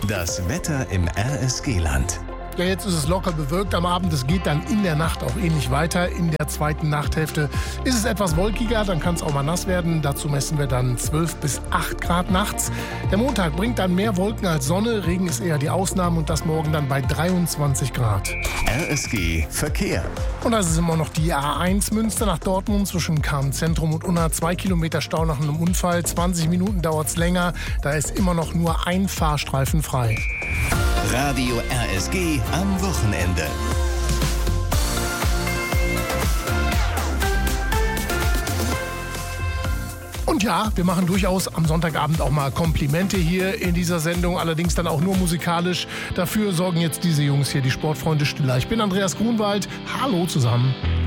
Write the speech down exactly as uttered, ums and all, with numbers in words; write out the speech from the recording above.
Das Wetter im R S G-Land. Ja, jetzt ist es locker bewölkt am Abend. Es geht dann in der Nacht auch ähnlich weiter. In der zweiten Nachthälfte ist es etwas wolkiger, dann kann es auch mal nass werden. Dazu messen wir dann zwölf bis acht Grad nachts. Der Montag bringt dann mehr Wolken als Sonne. Regen ist eher die Ausnahme und das morgen dann bei dreiundzwanzig Grad. R S G Verkehr. Und das ist immer noch die A eins Münster nach Dortmund zwischen Kahn-Zentrum und Unna. Zwei Kilometer Stau nach einem Unfall. zwanzig Minuten dauert es länger. Da ist immer noch nur ein Fahrstreifen frei. Radio R S G am Wochenende. Und ja, wir machen durchaus am Sonntagabend auch mal Komplimente hier in dieser Sendung, allerdings dann auch nur musikalisch. Dafür sorgen jetzt diese Jungs hier, die Sportfreunde Stiller. Ich bin Andreas Grunwald. Hallo zusammen.